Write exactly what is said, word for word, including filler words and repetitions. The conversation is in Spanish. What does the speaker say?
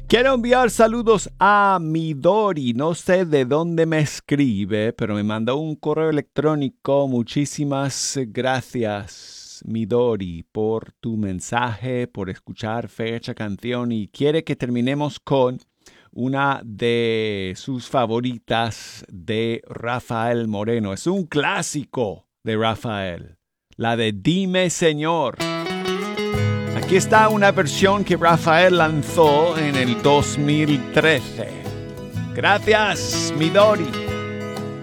Quiero enviar saludos a Midori. No sé de dónde me escribe, pero me mandó un correo electrónico. Muchísimas gracias, Midori, por tu mensaje, por escuchar Fecha Canción. Y quiere que terminemos con una de sus favoritas de Rafael Moreno. Es un clásico de Rafael, la de Dime Señor. Aquí está una versión que Rafael lanzó en el dos mil trece. Gracias, Midori.